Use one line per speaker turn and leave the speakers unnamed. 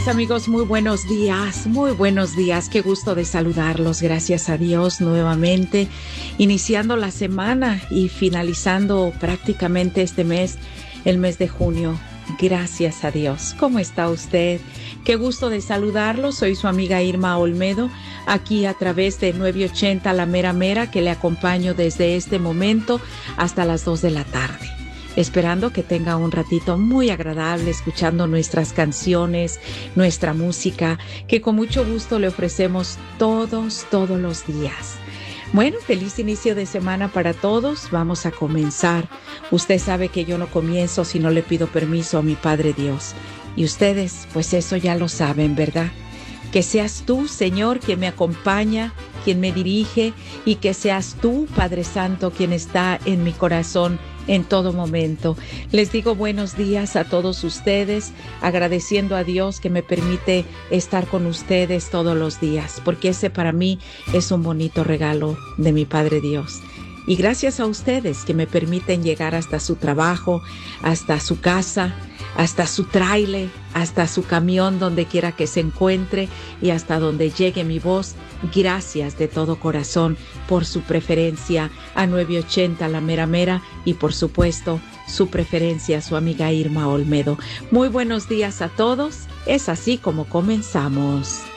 amigos, muy buenos días, muy buenos días. Qué gusto de saludarlos, gracias a Dios nuevamente, iniciando la semana y finalizando prácticamente este mes, el mes de junio. Gracias a Dios. ¿Cómo está usted? Qué gusto de saludarlo. Soy su amiga Irma Olmedo, aquí a través de 980 La Mera Mera, que le acompaño desde este momento hasta las 2 de la tarde. Esperando que tenga un ratito muy agradable escuchando nuestras canciones, nuestra música, que con mucho gusto le ofrecemos todos los días. Bueno, feliz inicio de semana para todos. Vamos a comenzar. Usted sabe que yo no comienzo si no le pido permiso a mi Padre Dios. Y ustedes, pues eso ya lo saben, ¿verdad? Que seas tú, Señor, quien me acompaña, quien me dirige, y que seas tú, Padre Santo, quien está en mi corazón en todo momento. Les digo buenos días a todos ustedes, agradeciendo a Dios que me permite estar con ustedes todos los días, porque ese para mí es un bonito regalo de mi Padre Dios. Y gracias a ustedes que me permiten llegar hasta su trabajo, hasta su casa, hasta su tráiler, hasta su camión, donde quiera que se encuentre y hasta donde llegue mi voz. Gracias de todo corazón por su preferencia a 980 La Mera Mera y por supuesto su preferencia a su amiga Irma Olmedo. Muy buenos días a todos. Es así como comenzamos.